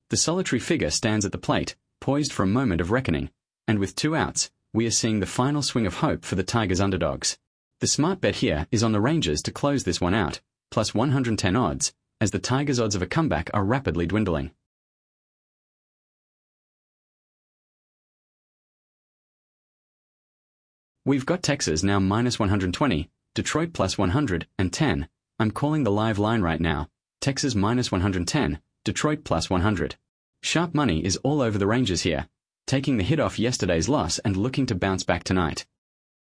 The solitary figure stands at the plate, poised for a moment of reckoning, and with 2 outs, we are seeing the final swing of hope for the Tigers underdogs. The smart bet here is on the Rangers to close this one out, plus 110 odds, as the Tigers' odds of a comeback are rapidly dwindling. We've got Texas now minus 120, Detroit plus 110. I'm calling the live line right now. Texas minus 110, Detroit plus 100. Sharp money is all over the Rangers here, taking the hit off yesterday's loss and looking to bounce back tonight.